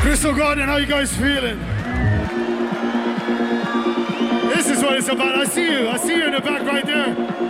Crystal Garden, how you guys feeling? This is what it's about. I see you in the back right there.